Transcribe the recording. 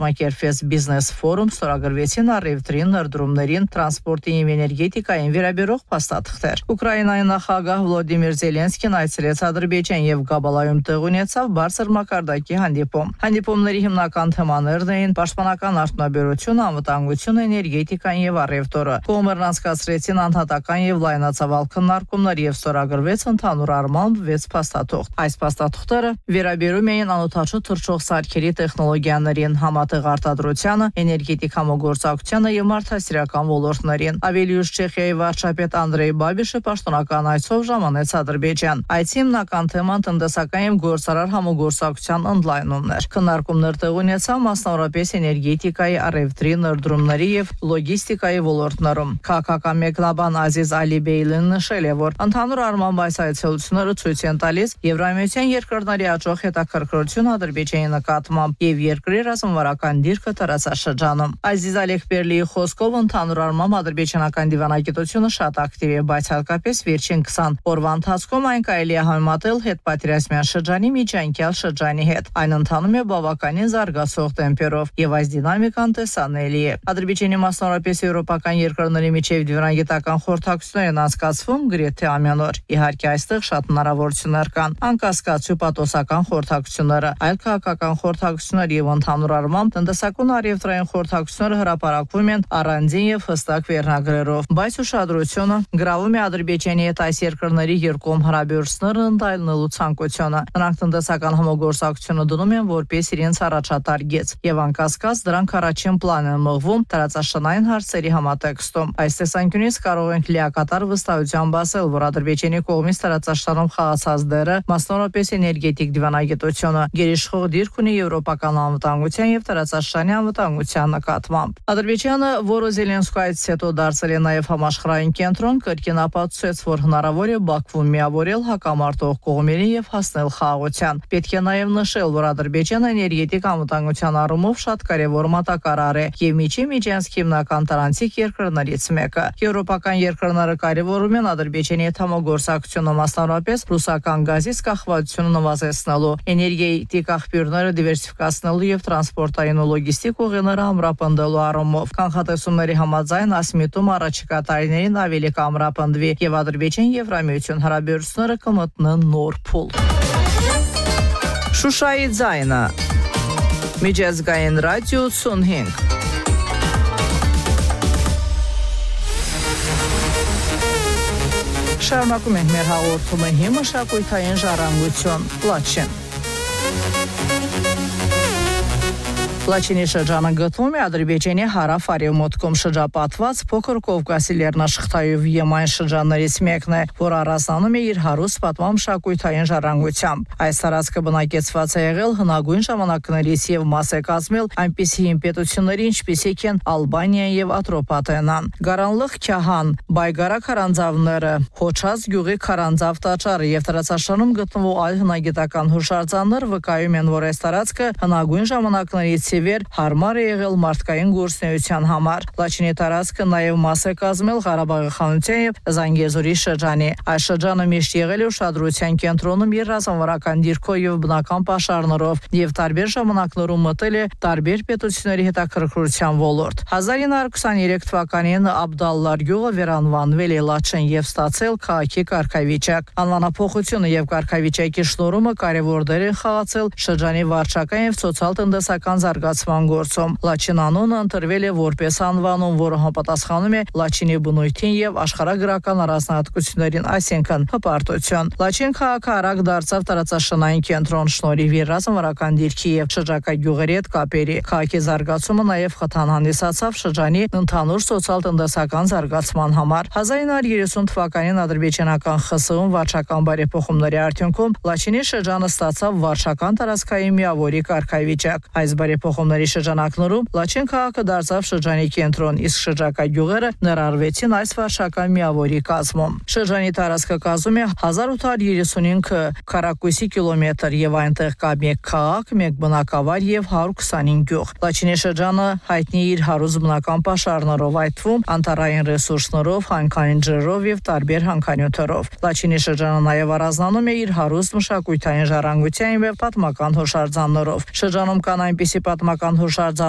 կազմակերպվեց բիզնես ֆորում, ստորագրվեցին առևտրին, նրդրումներին, տրանսպորտին և էներգետիկային վերաբերող փաստաթղթեր։ Ուկրաինայի նախագահ Վլոդիմիր Զելենսկին այցելեց Ադրբեջան և Գաբալայում տեղ ունեցավ բարձր մակարդակի հանդիպում։ Հանդիպումների հիմնական թեմաներն էին պաշտպանական արդյունաբերությունը, անվտանգությունը, էներգետիկան և առևտուրը։ Կողմերն անցկացրեցին անհատական և լայնածավալ քննարկումներ և ստորագրվեց ընդհանուր առմամբ 6 փաստաթուղթ։ Այս փաստաթղթերը վերաբերում էին անօդաչու թռչող սարքերի տեխնոլոգիաներին, համատեղ արտադրությանը, էներգետիկ համագործակցությանը և մարդասիրական ոլորտներին։ Ավելի ուշ Չեխիայի վարչապետ Անդրեյ Բաբիշը պաշտոնական այցով ժամանեց Ադրբեջան։ Այցի հիմնական թեման տնտեսական և գործարար համագործակցության ընդլայնումն էր։ Քննարկումներ տեղ ունեցան մասնավորապես էներգետիկայի, առևտրի, նրդրումների և լոգիստիկայի ոլորտներում։ Քաղաքական մեկնաբան Ազիզ Ալիբեյլին նշել է, որ ընդհանուր առմամբ այս այցելությունները ցույց են տալիս Եվրամիության երկրների աճող հետաքրքրությունը Ադրբեջանի նկատմամբ և երկրի ռազմավարական դիրքը տարածաշրջանում։ Ազիզ Ալեքբերլիի խոսքով ընդհանուր առմամբ ադրբեջանական դիվանագիտությունը շատ ակտիվ է, բայց հատկապես վերջին 20 օրվա ընթացքում այն կարելի է համեմատել հետպատերազմյան շրջանի միջանկյալ շրջանի հետ։ Այն ընթանում է բավականին զարգացող տեմպերով և այս դինամիկան տեսանելի է։ Ադրբեջանի մասնավորապես եվրոպական երկրների միջև դիվանագիտական խորհրդակցություններ են անցկացվում գրեթե ամեն օր։ Իհարկե այստեղ շատ հնարավորություններ կան, անկասկած հյուպատոսական խորհրդակցությունները, այլ քաղաքական խորհրդակցություններ և ընդհանուր առմամբ տնտեսական առևտրային խորհրդակցությունները հրապարակվում են առանձին և հստակ վերնագրերով, բայց ուշադրությունը գրավում է Ադրբեջանի հետ այս երկրների երկկողմ հարաբերությունները ընդլայնելու ցանկությունը։ Նրանք տնտեսական համագործակցությունը դնում են որպես իրենց առաջատար գիծ և անկասկած դրանք առաջին պլան են մղվում տարածաշրջանային հարցերի համատեքստում։ Այս տեսանկյունից կարող ենք լիակատար վստահությամբ ասել, որ Ադրբեջանի կողմից տարածաշրջանում խաղացած դերը, մասնավորապես էներգետիկ դիվանագիտությունը, գերիշխող դիրք ունի եվրոպական անվտանգության և տարածաշրջանի անվտանգության նկատմամբ։ Ադրբեջանը, որը Զելենսկու այցից հետո դարձել է նաև համաշխարհային կենտրոն, կրկին ապացուցեց, որ հնարավոր է Բաքվում միավորել հակամարտող կողմերին և հասնել խաղաղության։ Պետք է նաև նշել, որ Ադրբեջանը էներգետիկ անվտանգության առումով շատ կարևոր մատակարար է և միջինsk հիմնական տարանցիկ երկրներից մեկը։ Եվրոպական երկրները կարևորում են Ադրբեջանի հետ համագործակցությունը, մասնավորապես ռուսական գազից կախվածությունը նվազեցնելու, էներգետիկ աղբյուրները դիվերսիֆիկացնելու և տրանսպորտային ու լոգիստիկ ուղիները ամրապնդելու առումով։ Կանխատեսումների համաձայն այս միտում առաջիկա տարիներին ավելի կամրապնդվի և Ադրբեջան-Եվրամիություն հարաբերությունները կմտնեն նոր փուլ։ Շուշայի ձայնը Միջազգային ռադիո 85 Շարունակում ենք մեր հաղորդումը մշակութային ժառանգություն Լաչին։ Լաչինի շրջանը գտնվում է Ադրբեջանի հարավ-արևմուտքում շրջապատված փոքր Կովկասի լեռնաշղթայով եմային շրջաններից մեկն է, որ առանձնանում է իր հարուստ պատմամշակութային ժառանգությամբ։ Այս տարածքը բնակեցված է եղել հնագույն ժամանակներից և մաս է կազմել այնպիսի պետությունների, ինչպիսիք են Ալբանիան և Ատրոպատենան։ Գարանլıq Քահան, Բայգարա քարանձավները, Հոչած գյուղի քարանձավ տաճարը և տարածաշրջանում գտնվող այլ հնագիտական հուշարձաններ վկայում են, որ այս տարածքը հնագույն ժամանակներից վեր հարմար է եղել մարդկային գործունեության համար։ Լաչինի տարածքը նաև մաս է կազմել Ղարաբաղի խանության և Զանգեզուրի շրջանի։ Այս շրջանը միշտ եղել է ուշադրության կենտրոնում իր ռազմավարական դիրքով և բնական պաշարներով և տարբեր ժամանակներում մտել է տարբեր պետությունների հետաքրքրության ոլորտ։ 1923 թվականին Աբդալլար գյուղը վերանվանվել է Լաչին և ստացել քաղաքի կարգավիճակ։ Անվանափոխությունը և կարգավիճակի շնորհումը կարևոր դեր են խաղացել շրջանի վարչական և սոցիալ-տնտեսական զարգացման գործում։ Լաչին անունը ընտրվել է որպես անվանում, որը համապատասխանում է Լաչինի բնույթին և աշխարհագրական առանձնահատկություններին, այսինքն հպարտություն։ Լաչին քաղաքը արագ դարձավ տարածաշրջանային կենտրոն շնորհիվ իր ռազմավարական դիրքի և շրջակա գյուղերի հետ կապերի։ Քաղաքի զարգացումը նաև խթան հանդիսացավ շրջանի ընդհանուր սոցիալ-տնտեսական զարգացման համար։ 1930 թվականին ադրբեջանական ԽՍՀՄ վարչական բարեփոխումների արդյունքում Լաչինի շրջանը ստացավ վարչական տարածքային միավորի կարգավիճակ։ Այս բարեփոխումների շրջանակներում Լաչին քաղաքը դարձավ շրջանի կենտրոն, իսկ շրջակա գյուղերը ներառվեցին այս վարչական միավորի կազմում։ Շրջանի տարածքը կազմում է 1835 քառակուսի կիլոմետր և այնտեղ կա մեկ քաղաք, մեկ բնակավար և 125 գյուղ։ Լաչինի շրջանը հայտնի իր հարուստ բնական պաշարներով, այդ թվում անտառային ռեսուրսներով, հանքային ջրերով և տարբեր հանքանյութերով։ Լաչինի շրջանը նաև առանձնանում է իր հարուստ մշակութային ժառանգության և պատմական հուշարձաններով։ Շրջանում կան այնպիսի պատմական հուշարձաններ,